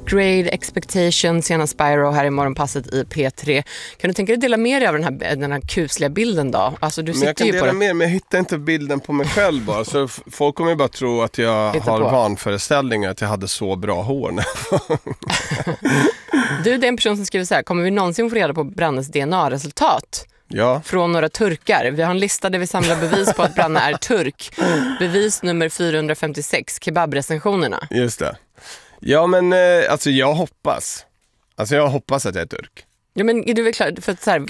Grade Expectation, senast Spyro här i morgonpasset i P3. Kan du tänka dig dela med dig av den här kusliga bilden då? Alltså, du sitter jag kan ju på dela med, men jag hittar inte bilden på mig själv bara. Så folk kommer ju bara tro att jag har vanföreställningar, att jag hade så bra hår. Du, det är en person som skriver så här: kommer vi någonsin få reda på Brannes DNA-resultat? Ja. Från några turkar. Vi har en lista där vi samlar bevis på att Branne är turk. Bevis nummer 456, kebabrecensionerna. Just det. Ja, men alltså jag hoppas att jag är turk. Ja, men är du väl klar? För att så här...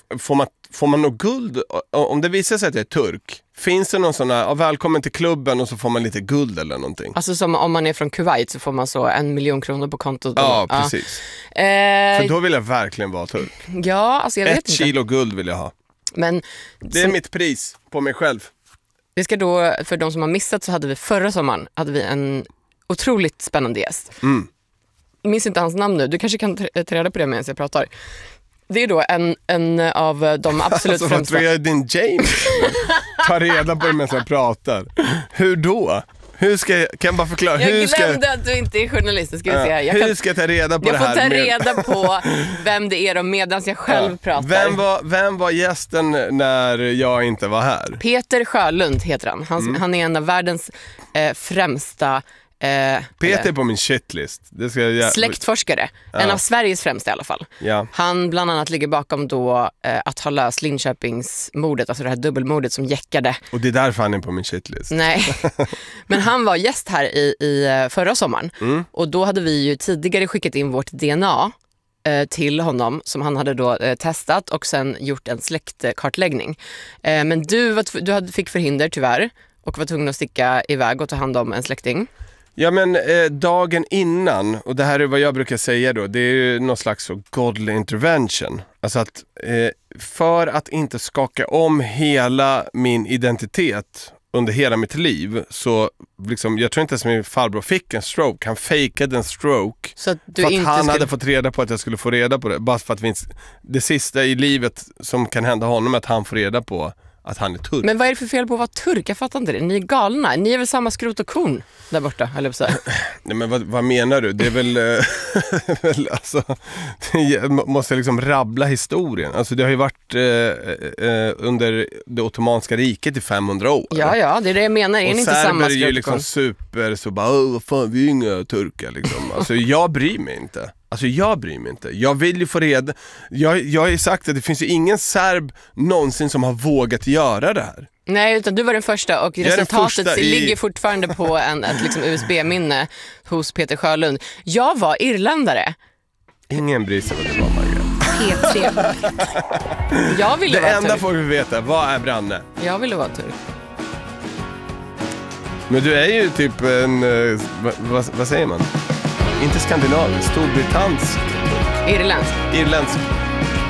Får man något guld? Om det visar sig att jag är turk, finns det någon sån här, välkommen till klubben, och så får man lite guld eller någonting? Alltså som om man är från Kuwait så får man så 1 miljon kronor på kontot. Ja, precis. För då vill jag verkligen vara turk. Ja, alltså jag vet inte. 1 kilo guld vill jag ha. Men det är mitt pris på mig själv. Vi ska då, för de som har missat, så hade vi förra sommaren en otroligt spännande gäst. Minns inte hans namn nu. Du kanske kan ta reda på det medan jag pratar. Det är då en av de absolut alltså, främsta... Vad tror jag är din James? Ta reda på det medan jag pratar. Hur då? Hur ska jag, kan jag bara förklara? Jag glömde att du inte är journalist. Ska jag säga. Hur ska jag ta reda på det här? Jag får ta reda på vem det är medan jag själv pratar. Vem var gästen när jag inte var här? Peter Sjölund heter han. Han är en av världens främsta... Peter är på min shitlist. Det ska jag... Släktforskare. En av Sveriges främsta i alla fall. Ja. Han bland annat ligger bakom då att ha löst Linköpingsmordet, alltså det här dubbelmordet som jäckade. Och det är därför han är på min shitlist. Nej, men han var gäst här i förra sommaren. Och då hade vi ju tidigare skickat in vårt DNA till honom som han hade då testat och sen gjort en släktkartläggning. Men du fick förhinder tyvärr och var tvungen att sticka iväg och ta hand om en släkting. Ja, men dagen innan, och det här är vad jag brukar säga då, det är ju någon slags så godly intervention. Alltså att för att inte skaka om hela min identitet under hela mitt liv, så liksom, jag tror inte ens min farbror fick en stroke. Han fejkade en stroke så att du för att inte han hade fått reda på att jag skulle få reda på det. Bara för att det sista i livet som kan hända honom är att han får reda på att han är turk. Men vad är det för fel på att vara turk? Jag fattar inte det. Ni är galna. Ni är väl samma skrot och korn där borta, eller så. Nej, men vad menar du? Det är väl alltså, måste jag liksom rabbla historien. Alltså det har ju varit under det ottomanska riket i 500 år. Ja, det är det jag menar. Är ni inte samma skrot och korn? Och är ju liksom super så bara, vad fan, vi är inga turkar liksom. Alltså jag bryr mig inte. Jag vill ju få reda. Jag har ju sagt att det finns ju ingen serb någonsin som har vågat göra det här. Nej, utan du var den första och resultatet ligger fortfarande på ett liksom USB-minne hos Peter Sjölund. Jag var irländare. Ingen bryr sig vad det var, Margaret. P3. Jag ville vara turk. Det enda folk vill veta, vad är Branne? Jag ville vara turk. Men du är ju typ en, vad säger man? Inte skandinavisk, storbritannisk. Irländsk.